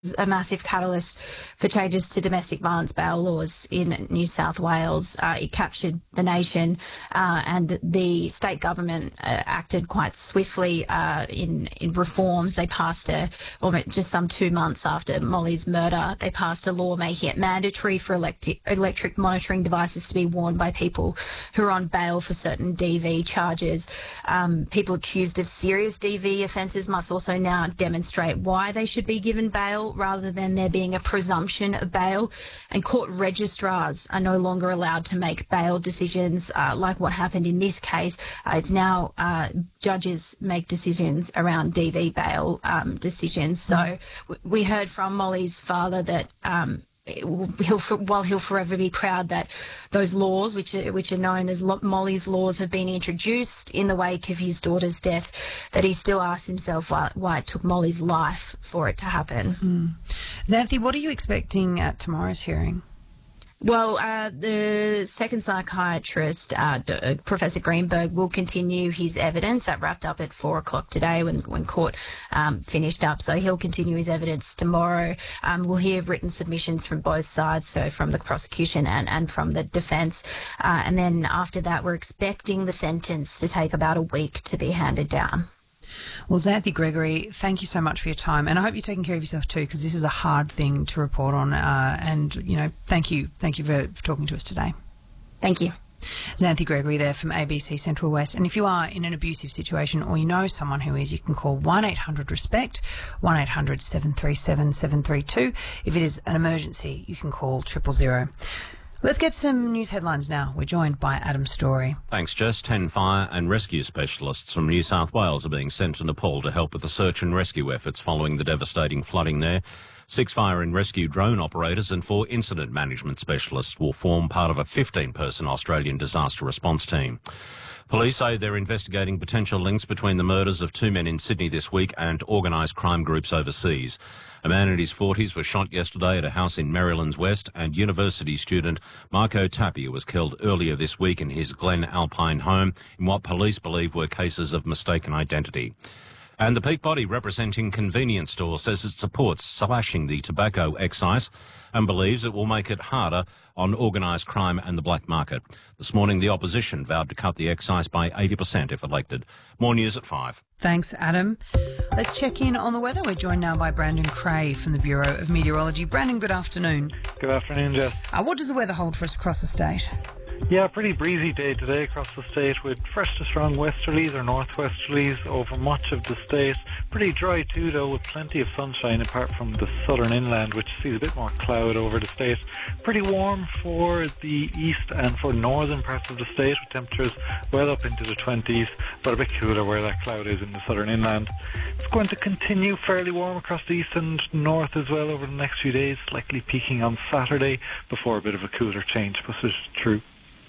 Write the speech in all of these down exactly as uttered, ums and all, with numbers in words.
a massive catalyst for changes to domestic violence bail laws in New South Wales. Uh, it captured the nation, uh, and the state government uh, acted quite swiftly uh, in, in reforms. They passed a, almost just some two months after Molly's murder, they passed a law making it mandatory for electric, electric monitoring devices to be worn by people who are on bail for certain D V charges. Um, people accused of serious D V offences must also now demonstrate why they should be given bail, rather than there being a presumption of bail. And court registrars are no longer allowed to make bail decisions uh, like what happened in this case. Uh, it's now uh, judges make decisions around D V bail um, decisions. So mm. we heard from Molly's father that um, He'll, while he'll forever be proud that those laws, which are, which are known as Molly's laws, have been introduced in the wake of his daughter's death, that he still asks himself why, why it took Molly's life for it to happen. Mm. Xanthi, what are you expecting at tomorrow's hearing? Well, uh, the second psychiatrist, uh, D- Professor Greenberg, will continue his evidence. That wrapped up at four o'clock today when, when court um, finished up. So he'll continue his evidence tomorrow. Um, we'll hear written submissions from both sides, so from the prosecution and, and from the defence. Uh, and then after that, we're expecting the sentence to take about a week to be handed down. Well, Xanthi Gregory, thank you so much for your time, and I hope you're taking care of yourself too, because this is a hard thing to report on. Uh, and you know, thank you, thank you for, for talking to us today. Thank you. Xanthi Gregory there from A B C Central West. And if you are in an abusive situation or you know someone who is, you can call one eight hundred RESPECT, one eight hundred seven three seven seven three two. If it is an emergency, you can call triple zero. Let's get some news headlines now. We're joined by Adam Story. Thanks, Jess. Ten fire and rescue specialists from New South Wales are being sent to Nepal to help with the search and rescue efforts following the devastating flooding there. Six fire and rescue drone operators and four incident management specialists will form part of a fifteen-person Australian disaster response team. Police say they're investigating potential links between the murders of two men in Sydney this week and organised crime groups overseas. A man in his forties was shot yesterday at a house in Maryland's West, and university student Marco Tapia was killed earlier this week in his Glen Alpine home in what police believe were cases of mistaken identity. And the Peak Body, representing convenience stores, says it supports slashing the tobacco excise and believes it will make it harder on organised crime and the black market. This morning, the opposition vowed to cut the excise by eighty percent if elected. More news at five. Thanks, Adam. Let's check in on the weather. We're joined now by Brandon Cray from the Bureau of Meteorology. Brandon, good afternoon. Good afternoon, Jess. Uh, what does the weather hold for us across the state? Yeah, pretty breezy day today across the state with fresh to strong westerlies or northwesterlies over much of the state. Pretty dry too, though, with plenty of sunshine apart from the southern inland, which sees a bit more cloud over the state. Pretty warm for the east and for northern parts of the state, with temperatures well up into the twenties, but a bit cooler where that cloud is in the southern inland. It's going to continue fairly warm across the east and north as well over the next few days, likely peaking on Saturday before a bit of a cooler change pushes through.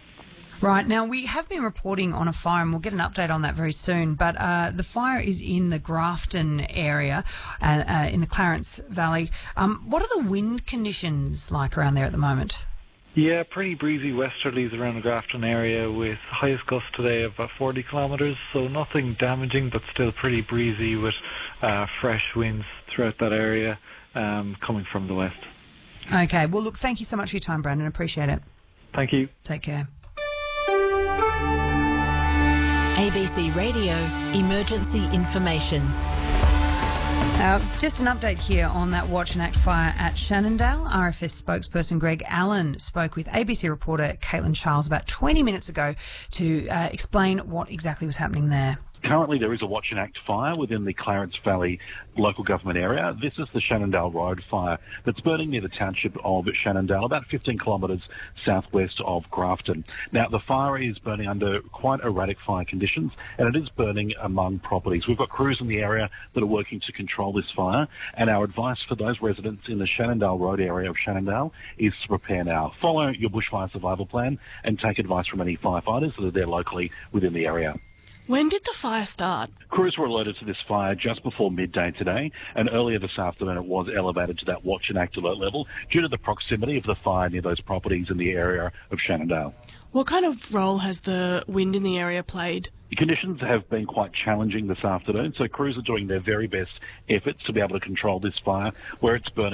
Right, now we have been reporting on a fire and we'll get an update on that very soon, but uh, the fire is in the Grafton area, uh, uh, in the Clarence Valley. Um, what are the wind conditions like around there at the moment? Yeah, pretty breezy westerlies around the Grafton area with highest gust today of about forty kilometres, so nothing damaging but still pretty breezy with uh, fresh winds throughout that area um, coming from the west. Okay, well look, thank you so much for your time, Brandon, appreciate it. Thank you. Take care. A B C Radio Emergency Information. Uh, just an update here on that Watch and Act fire at Shannondale. R F S spokesperson Greg Allen spoke with A B C reporter Caitlin Charles about twenty minutes ago to uh, explain what exactly was happening there. Currently, there is a Watch and Act fire within the Clarence Valley local government area. This is the Shannondale Road fire that's burning near the township of Shannondale, about fifteen kilometres southwest of Grafton. Now, the fire is burning under quite erratic fire conditions, and it is burning among properties. We've got crews in the area that are working to control this fire, and our advice for those residents in the Shannondale Road area of Shannondale is to prepare now. Follow your bushfire survival plan and take advice from any firefighters that are there locally within the area. When did the fire start? Crews were alerted to this fire just before midday today, and earlier this afternoon it was elevated to that Watch and Act alert level due to the proximity of the fire near those properties in the area of Shannondale. What kind of role has the wind in the area played? The conditions have been quite challenging this afternoon, so crews are doing their very best efforts to be able to control this fire where it's burning.